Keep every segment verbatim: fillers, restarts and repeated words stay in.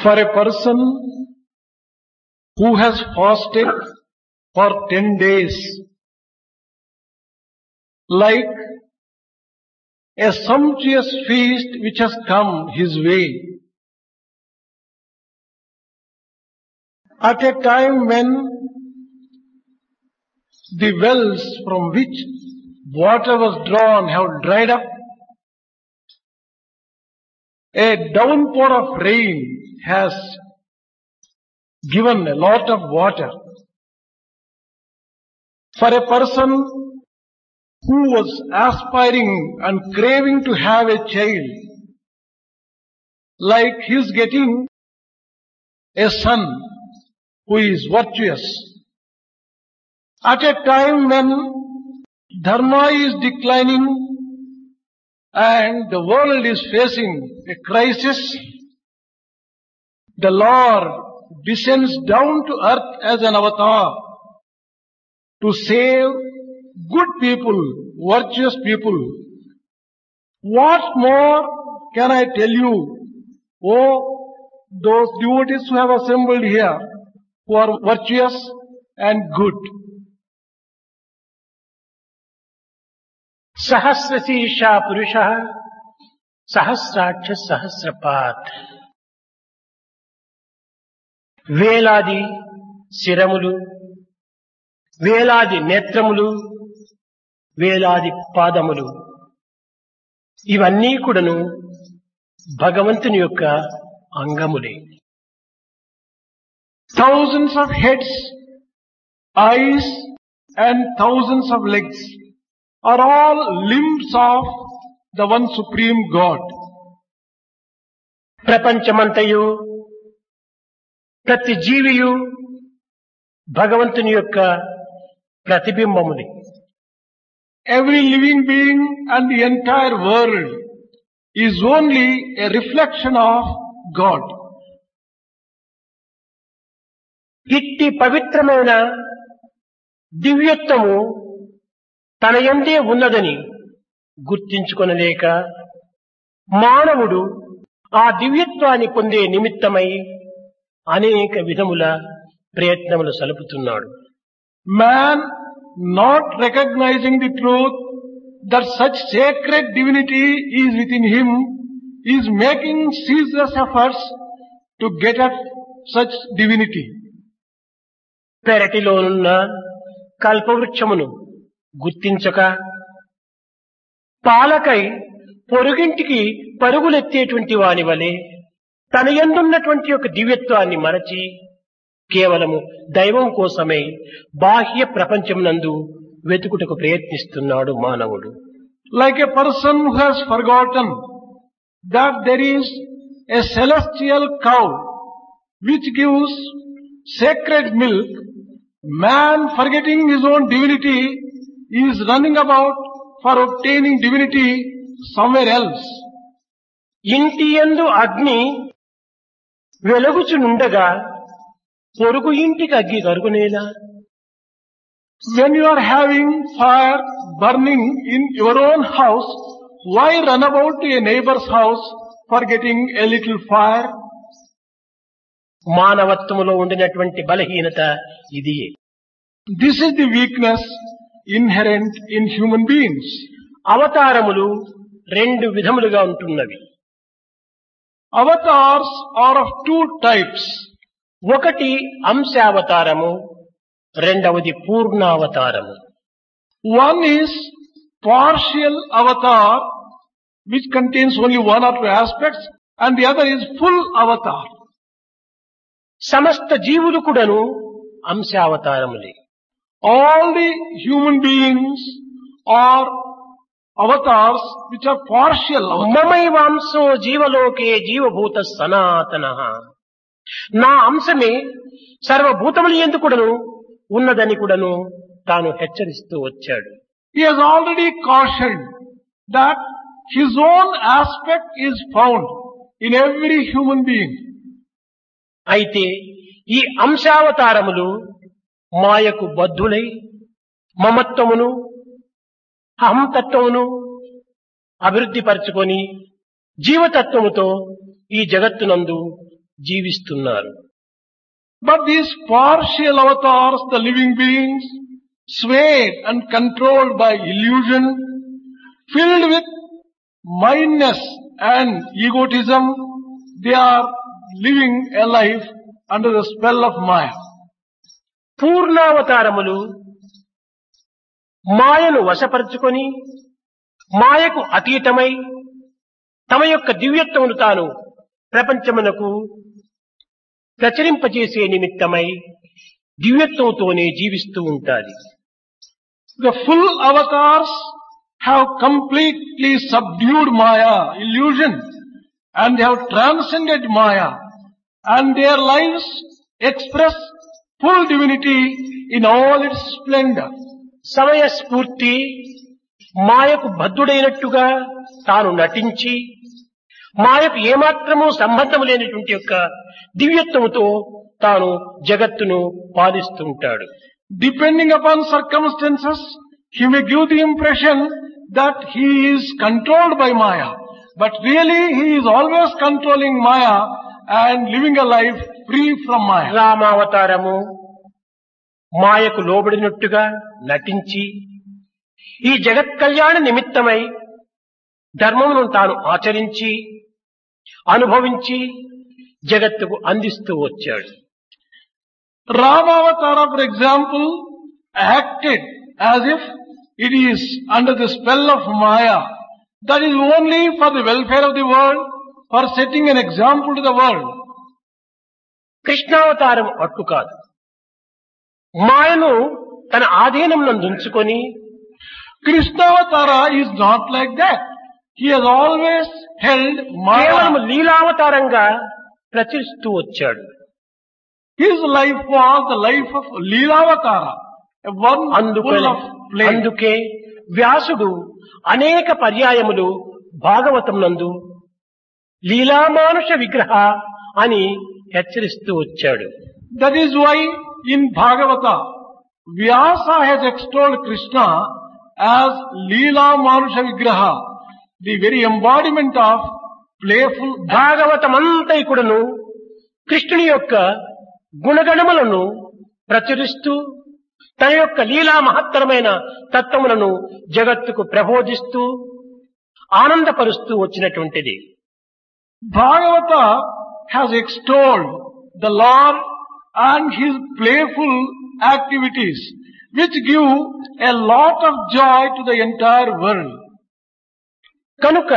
For a person who has fasted for ten days, like a sumptuous feast which has come his way, at a time when the wells from which water was drawn have dried up, a downpour of rain has given a lot of water. For a person who was aspiring and craving to have a child, like he is getting a son who is virtuous, at a time when dharma is declining and the world is facing a crisis, the Lord descends down to earth as an avatar to save good people, virtuous people. What more can I tell you, oh, those devotees who have assembled here, who are virtuous and good? సహస్రశీర్ష పురుష సహస్రాక్ష సహస్రపాత్. వేలాది శిరములు, వేలాది నేత్రములు, వేలాది పాదములు, ఇవన్నీ కూడాను భగవంతుని యొక్క అంగములే. Thousands of heads, eyes and thousands of legs are all limbs of the one supreme God. ప్రపంచమంతయు ప్రతి జీవియు భగవంతుని యొక్క ప్రతిబింబముని. Every living being and the entire world is only a reflection of God. ఇట్టి పవిత్రమైన దివ్యత్వము తన యందే ఉన్నదని గుర్తించుకొనలేక మానవుడు ఆ దివ్యత్వాన్ని పొందే నిమిత్తమై అనేక విధముల ప్రయత్నములు సలుపుతున్నాడు. Man, not recognizing the truth that such sacred divinity is within him, is making ceaseless efforts to get at such divinity. పెరటిలోనున్న కల్పవృక్షమును గుర్తించక పాలకై పొరుగింటికి పరుగులెత్తేటువంటి వాని వలె తన యందున్నటువంటి యొక్క దివ్యత్వాన్ని మరచి కేవలము దైవం కోసమై బాహ్య ప్రపంచమునందు వెతుకుటకు ప్రయత్నిస్తున్నాడు మానవుడు. Like a person who has forgotten that there is a celestial cow which gives sacred milk, man, forgetting his own divinity, is running about for obtaining divinity somewhere else. ఇంటి యందు అగ్ని వెలుగుచునుండగా పొరుగు ఇంటికి అగ్గి కరుగునేలా? When you are having fire burning in your own house, why run about to a neighbor's house for getting a little fire? మానవత్వములో ఉండినటువంటి బలహీనత ఇదియే. This is the weakness inherent in human beings. అవతారములు రెండు విధములుగా ఉంటున్నవి. Avatars are of two types. ఒకటి అంశావతారము, రెండవది పూర్ణావతారము. One is partial avatar, which contains only one or two aspects, and the other is full avatar. సమస్త జీవులు కూడాను అంశావతారములే. All the human beings are avatars which are partial avatars. మమైవాంశో జీవలోకే జీవభూత సనాతనః. నా అంశమే సర్వభూతముల యందు కూడాను ఉన్నదని కూడాను తాను హెచ్చరిస్తూ వచ్చాడు. He has already cautioned that his own aspect is found in every human being. అయితే ఈ అంశావతారములు మాయకు బద్ధులై మమత్వమును అహంతత్వమును అభివృద్ధి పరచుకొని జీవతత్వముతో ఈ జగత్తునందు జీవిస్తున్నారు. But these partial avatars, the living beings, swayed and controlled by illusion, filled with mindness and egotism, they are living a life under the spell of Maya. పూర్ణావతారములు మాయను వశపరుచుకొని మాయకు అతీతమై తమ యొక్క దివ్యత్వమును తాను ప్రపంచమునకు ప్రచురింపజేసే నిమిత్తమై దివ్యత్వంతోనే జీవిస్తూ ఉంటారు. The full avatars have completely subdued Maya, illusion, and they have transcended Maya, and their lives express full divinity in all its splendor. సమయస్ఫూర్తి మాయకు బద్ధుడైనట్టుగా తాను నటించి మాయకు ఏమాత్రమూ సంబంధం లేనటువంటి యొక్క దివ్యత్వముతో తాను జగత్తును పాలిస్తూ ఉంటాడు. Depending upon circumstances, he may give the impression that he is controlled by Maya, but really he is always controlling Maya and living a life free from Maya. రామావతారము మాయకు లోబడినట్టుగా నటించి ఈ జగత్ కళ్యాణ నిమిత్తమై ధర్మమును తాను ఆచరించి అనుభవించి జగత్తుకు అందిస్తూ వచ్చాడు. Ramavatara, for example, acted as if it is under the spell of Maya. That is only for the welfare of the world, for setting an example to the world. కృష్ణావతారం అట్టు కాదు. మాయను తన ఆధీనం నందుంచుకొని Krishnavatara is not like that. He has always held కేవలం Maya. లీలావతారంగా ప్రచురిస్తూ వచ్చాడు. His life was the life of Leelavatara, a one full అందుకని of play. అందుకే వ్యాసుడు అనేక పర్యాయములు భాగవతం నందు లీలామానుష విగ్రహ అని హెచ్చరిస్తూ వచ్చాడు. That is why in Bhagavata, Vyasa has extolled Krishna as Leela Manusha Vigraha, the very embodiment of playful act. భాగవతమంతైకుడును కృష్ణుని యొక్క గుణగణములను ప్రచురిస్తూ తన యొక్క లీలా మహత్తరమైన తత్వములను జగత్తుకు ప్రబోధిస్తూ ఆనందపరుస్తూ వచ్చినటువంటిది. Bhagavata has extolled the Lord and his playful activities, which give a lot of joy to the entire world. కనుక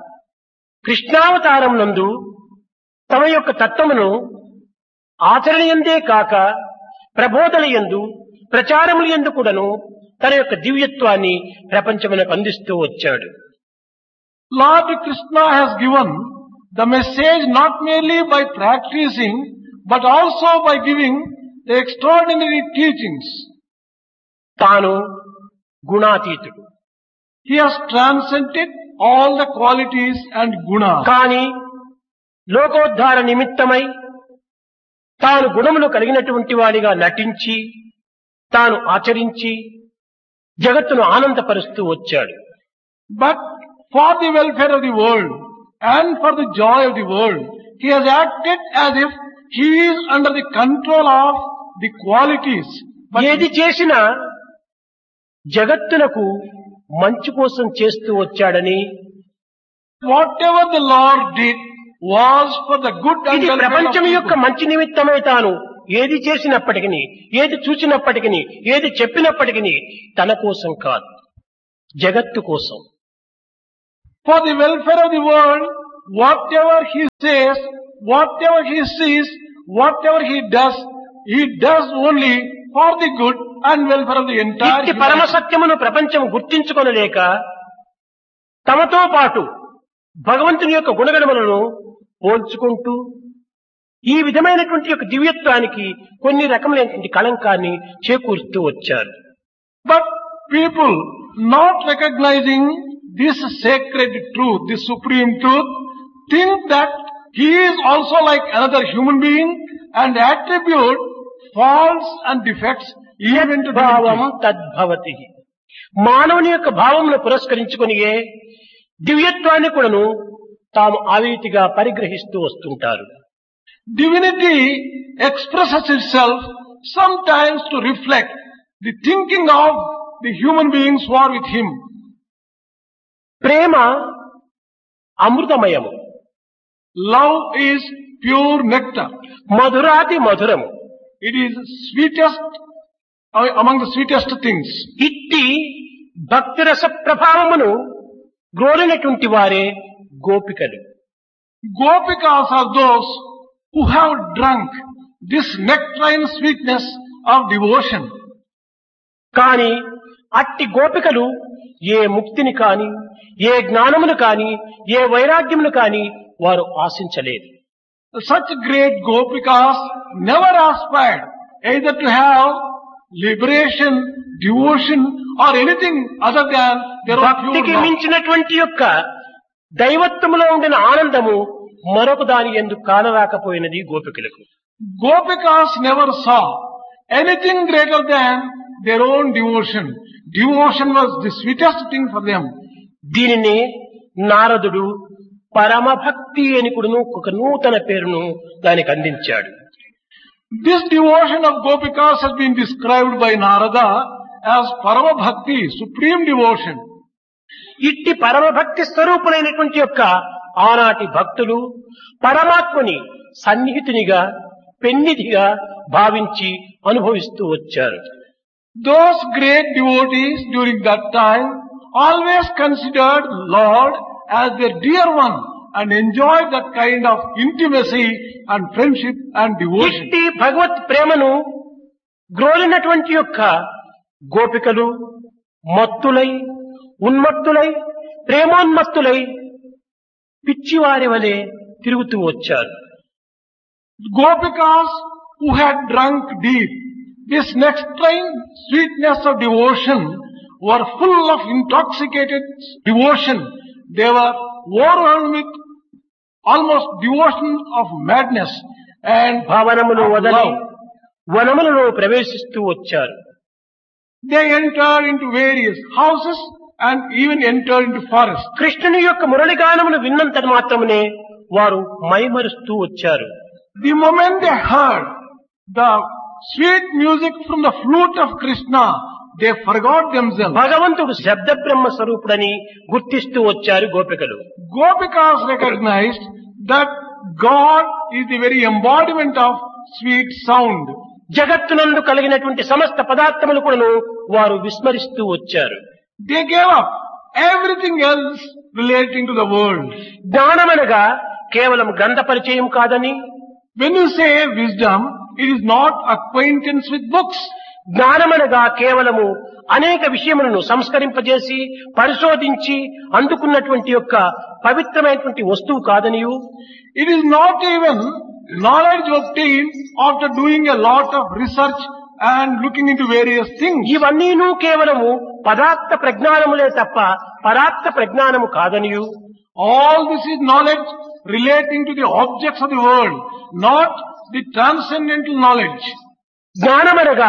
కృష్ణావతారం నందు తమ యొక్క తత్వమును ఆచరణయందే కాక ప్రబోధనయందు ప్రచారములందు కూడాను తన యొక్క దివ్యత్వాన్ని ప్రపంచమునకు అందిస్తూ వచ్చాడు. Lord Krishna has given the message not merely by practicing, but also by giving the extraordinary teachings. తాను గుణాతీతుడు. He has transcended all the qualities and gunas. కాని లోకోద్ధార నిమిత్తమై తాను గుణములు కలిగినటువంటి వాడిగా నటించి తాను ఆచరించి జగత్తును ఆనందపరుస్తూ వచ్చాడు. But for the welfare of the world and for the joy of the world, he has acted as if he is under the control of the qualities. But ఏది చేసినా జగత్తునకు మంచి కోసం చేస్తూ వచ్చాడని, whatever the Lord did was for the good and ఇది welfare of ప్రపంచం యొక్క people. మంచి నిమిత్తమై తాను ఏది చేసినప్పటికీ, ఏది చూచినప్పటికీ, ఏది చెప్పినప్పటికీ తన కోసం కాదు, జగత్తు కోసం. For the welfare of the world, whatever he says, whatever he sees, whatever he does, he does only for the good and welfare of the entire ఇట్టి humanity. పరమసత్యమును ప్రపంచం గుర్తించుకొనలేక తమతో పాటు భగవంతుని యొక్క గుణగణములను పోల్చుకుంటూ ఈ విధమైనటువంటి యొక్క దివ్యత్వానికి కొన్ని రకములైనటువంటి కళంకాన్ని చేకూరుస్తూ వచ్చారు. But people not recognizing this sacred truth, this supreme truth, think that he is also like another human being and attribute faults and defects even to భావం divinity. తద్భవతి. మానవుని యొక్క భావమును పురస్కరించుకొనియే దివ్యత్వాన్ని కూడాను తాము ఆ రీతిగా పరిగ్రహిస్తూ వస్తుంటారు. Divinity expresses itself sometimes to reflect the thinking of the human beings who are with him. Prema అమృతమయము, Love is pure nectar. మధురాతి మధురము. It is sweetest uh, among the sweetest things. ఇట్టి భక్తిరస ప్రభావమును గ్రోలినటువంటి వారే గోపికలు. Gopikas are those who have drunk this nectarine sweetness of devotion. కాని అట్టి గోపికలు ఏ ముక్తిని కాని, ఏ జ్ఞానమును కాని, ఏ వైరాగ్యమును కాని వారు ఆశించలేదు. Such great Gopikas never aspired either to have liberation, devotion or anything other than their own pure భక్తికి love. మించినటువంటి యొక్క దైవత్వములో ఉండిన ఆనందము మరొక దాని యందు కానరాకపోయినది గోపికలకు. Gopikas never saw anything greater than their own devotion. Devotion was the sweetest thing for them. దీనిని నారదుడు పరమభక్తి అని కూడాను ఒక నూతన పేరును దానికి అందించాడు. This devotion of Gopikas has been described by Narada as Parama Bhakti, supreme devotion. ఇట్టి పరమభక్తి స్వరూపులైనటువంటి యొక్క ఆనాటి భక్తులు పరమాత్మని సన్నిహితునిగా, పెన్నిధిగా భావించి అనుభవిస్తూ వచ్చారు. Those great devotees during that time always considered Lord as their dear one and enjoyed that kind of intimacy and friendship and devotion. ఇట్టి భగవత్ ప్రేమను గ్రోలినటువంటి యొక్క గోపికలు మత్తులై, ఉన్మత్తులై, ప్రేమోన్మత్తులై పిచ్చివారి వలె తిరుగుతూ వచ్చారు. Gopikas who had drunk deep this nectarine sweetness of devotion were full of intoxicated devotion. They were overwhelmed with almost devotion of madness and భావనమును of వదలి love. వనములలో ప్రవేశిస్తూ వచ్చారు. They entered into various houses and even entered into forests. కృష్ణుని యొక్క మురళిగానమును విన్నంత మాత్రమునే వారు మైమరుస్తూ వచ్చారు. The moment they heard the sweet music from the flute of Krishna, they forgot themselves. భగవంతుడు శబ్ద బ్రహ్మ స్వరూపుడని గుర్తిస్తూ వచ్చారు గోపికలు. Gopikas recognized that God is the very embodiment of sweet sound. జగత్తునందు కలిగినటువంటి సమస్త పదార్థములు కూడాను వారు విస్మరిస్తూ వచ్చారు. They gave up everything else relating to the world. జ్ఞానమనగా కేవలం గ్రంథ పరిచయం కాదని, When you say wisdom, it is not acquaintance with books. జ్ఞానమనగా కేవలము అనేక విషయములను సంస్కరింపజేసి పరిశోధించి అందుకున్నటువంటి యొక్క పవిత్రమైనటువంటి వస్తువు కాదనియు, It is not even knowledge obtained after doing a lot of research and looking into various things. ఇవన్నీను కేవలము పదార్థ ప్రజ్ఞానములే తప్ప పరార్థ ప్రజ్ఞానము కాదనియు, All this is knowledge relating to the objects of the world, not the transcendental knowledge. జ్ఞానమనగా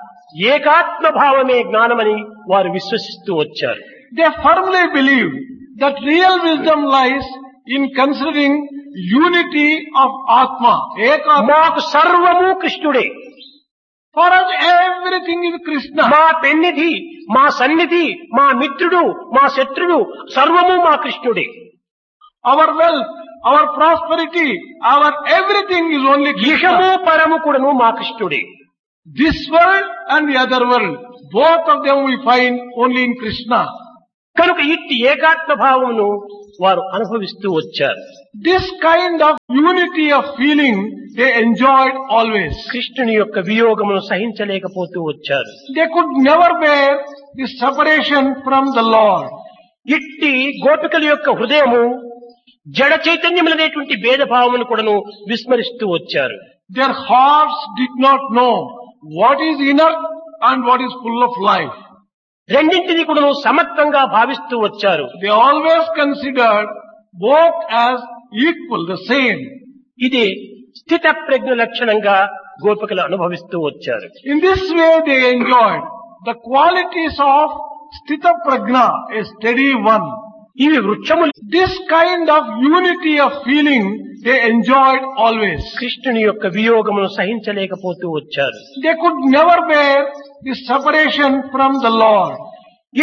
ఏకాత్మ భావమే జ్ఞానమని వారు విశ్వసిస్తూ వచ్చారు. They firmly believe that real wisdom lies in considering unity of Atma. Ekatma. మాకు సర్వము కృష్ణుడే, For us everything is Krishna. మా పెన్నిధి, మా సన్నిధి, మా మిత్రుడు, మా శత్రుడు సర్వము మా కృష్ణుడే. Our wealth, our prosperity, our everything is only ఇహము Krishna. పరము కూడాను మా కృష్ణుడే. This world and the other world, both of them we find only in Krishna. కనుక ఇట్టి ఏకాత్మ భావమును వారు అనుభవిస్తూ వచ్చారు. This kind of unity of feeling they enjoyed always. కృష్ణుని యొక్క వియోగమును సహించలేకపోతూ వచ్చారు. They could never bear the separation from the Lord. ఇట్టి గోపికల యొక్క హృదయము జడ చైతన్యములనేటువంటి భేదభావమును కూడాను విస్మరిస్తూ వచ్చారు. Their hearts did not know what is inert and what is full of life. రెండింటిని కూడాను సమత్వంగా భావిస్తూ వచ్చారు. They always considered both as equal, the same. ఇది స్థిత ప్రజ్ఞ లక్షణంగా గోపికలు అనుభవిస్తూ వచ్చారు. In this way they enjoyed the qualities of Sthita Prajna, a steady one. ఇవి వృక్షములు. This kind of unity of feeling they enjoyed always. కృష్ణుని యొక్క వియోగమును సహించలేకపోతూ వచ్చారు. They could never bear the separation from the Lord.